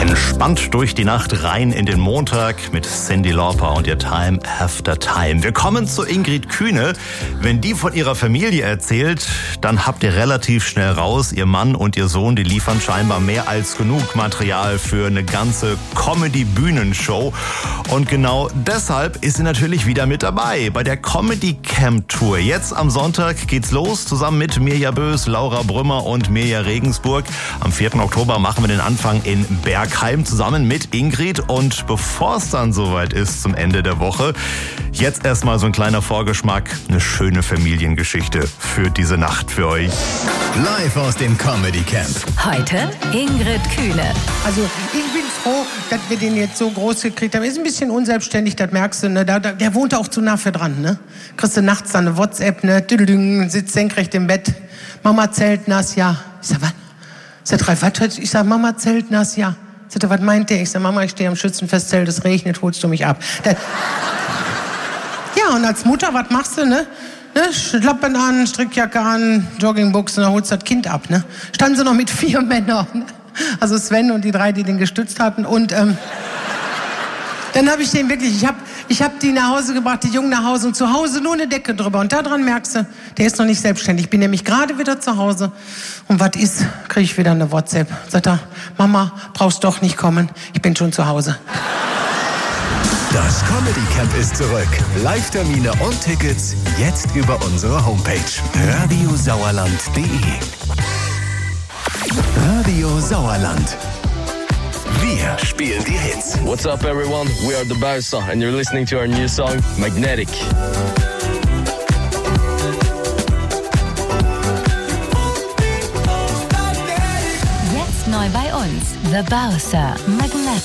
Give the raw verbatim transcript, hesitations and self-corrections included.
Entspannt durch die Nacht rein in den Montag mit Cyndi Lauper und ihr Time After Time. Wir kommen zu Ingrid Kühne. Wenn die von ihrer Familie erzählt, dann habt ihr relativ schnell raus, ihr Mann und ihr Sohn, die liefern scheinbar mehr als genug Material für eine ganze Comedy-Bühnenshow. Und genau deshalb ist sie natürlich wieder mit dabei bei der Comedy Camp Tour. Jetzt am Sonntag geht's los, zusammen mit Mirja Bös, Laura Brümmer und Mirja Regensburg. Am vierten Oktober machen wir den Anfang in Bergheim zusammen mit Ingrid. Und bevor es dann soweit ist zum Ende der Woche, jetzt erstmal so ein kleiner Vorgeschmack, eine schöne Familiengeschichte für diese Nacht für euch. Live aus dem Comedy Camp. Heute Ingrid Kühne. Also ich bin froh, dass wir den jetzt so groß gekriegt haben. Er ist ein bisschen unselbstständig, das merkst du. Ne? Da, da, der wohnt auch zu nah für dran. Ne? Kriegst du nachts dann eine WhatsApp, ne? Düdelüng, sitzt senkrecht im Bett. Mama zeltnass, ja. Ich sag, was? Sagt Ralf, was? Ich sag, Mama zeltnass, ja. Sagt er, was meint der? Ich sag, Mama, ich stehe am Schützenfestzelt, es regnet, holst du mich ab. Das ja, und als Mutter, was machst du, ne? Ne, Schlappen an, Strickjacke an, Joggingbuchsen, dann holst du das Kind ab, ne? Standen sie noch mit vier Männern, ne? Also Sven und die drei, die den gestützt hatten. Und ähm, dann habe ich den wirklich, ich habe ich hab die nach Hause gebracht, die Jungen nach Hause und zu Hause nur eine Decke drüber. Und daran merkst du, der ist noch nicht selbstständig. Ich bin nämlich gerade wieder zu Hause. Und was ist, kriege ich wieder eine WhatsApp. Sagt er, Mama, brauchst doch nicht kommen, ich bin schon zu Hause. Das Comedy Camp ist zurück. Live-Termine und Tickets jetzt über unsere Homepage radiosauerland punkt de. Radio Sauerland. Wir spielen die Hits. What's up, everyone? We are the Bowser, and you're listening to our new song, Magnetic. Jetzt neu bei uns, The Bowser, Magnetic.